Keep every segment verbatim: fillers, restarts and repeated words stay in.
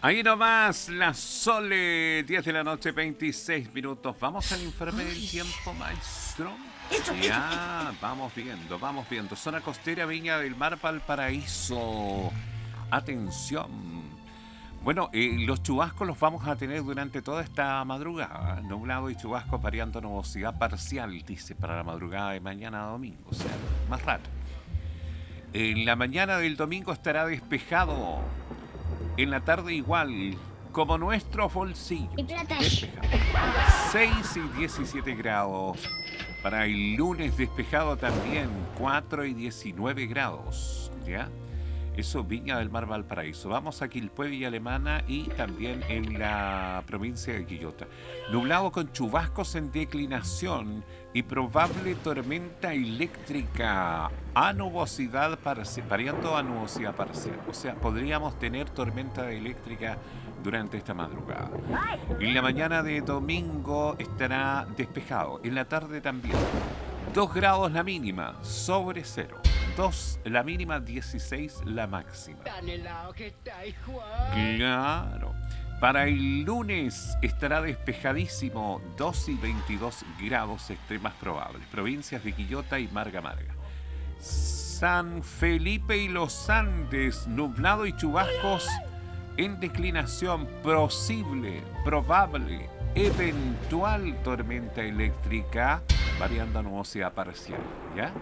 Ahí nomás, la Sole, diez de la noche, veintiséis minutos. Vamos al informe del tiempo, maestro. Eso, eso, Ya, vamos viendo, vamos viendo. Zona costera, Viña del Mar, Valparaíso. Atención. Bueno, eh, los chubascos los vamos a tener durante toda esta madrugada. Nublado y chubascos variando nubosidad parcial, dice, para la madrugada de mañana a domingo. O sea, más rato. En la mañana del domingo estará despejado. En la tarde igual, como nuestro bolsillo. Mi plata. Despejado. seis y diecisiete grados. Para el lunes despejado también, cuatro y diecinueve grados. ¿Ya? Eso, Viña del Mar, Valparaíso. Vamos a Quilpué, Villa Alemana y también en la provincia de Quillota. Nublado con chubascos en declinación y probable tormenta eléctrica a nubosidad parcial, variando a nubosidad parcial. O sea, podríamos tener tormenta eléctrica durante esta madrugada. En la mañana de domingo estará despejado. En la tarde también. dos grados la mínima, sobre cero. dos la mínima, dieciséis la máxima. Tan helado que está ahí, Juan. Claro. Para el lunes estará despejadísimo, dos y veintidós grados extremas probables. Provincias de Quillota y Marga Marga. San Felipe y los Andes, nublado y chubascos en declinación, posible, probable, eventual tormenta eléctrica, variando a nubosidad parcial, ¿ya?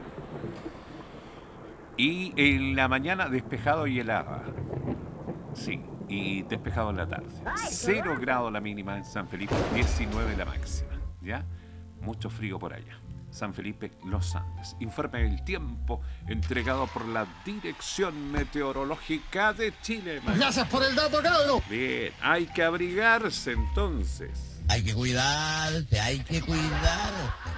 Y en la mañana despejado y helada. Sí, y despejado en la tarde. Cero grados la mínima en San Felipe, diecinueve la máxima, ¿ya? Mucho frío por allá. San Felipe, Los Andes. Informe del tiempo entregado por la Dirección Meteorológica de Chile. Man. Gracias por el dato, cabrón. Bien, hay que abrigarse entonces. Hay que cuidarse, hay que cuidarse.